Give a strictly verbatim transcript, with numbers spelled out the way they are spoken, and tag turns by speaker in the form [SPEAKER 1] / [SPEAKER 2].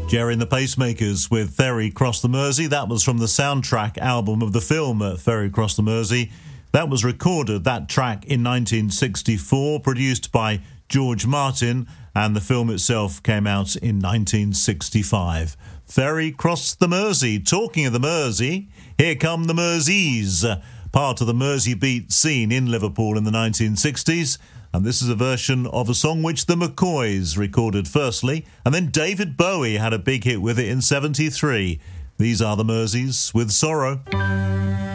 [SPEAKER 1] Jerry and the Pacemakers with Ferry Cross the Mersey. That was from the soundtrack album of the film uh, Ferry Cross the Mersey. That was recorded, that track, in nineteen sixty-four, produced by George Martin, and the film itself came out in nineteen sixty-five. Ferry Cross the Mersey. Talking of the Mersey, here come the Merseys, part of the Mersey beat scene in Liverpool in the nineteen sixties. And this is a version of a song which the McCoys recorded firstly, and then David Bowie had a big hit with it in seventy-three. These are the Merseys with Sorrow.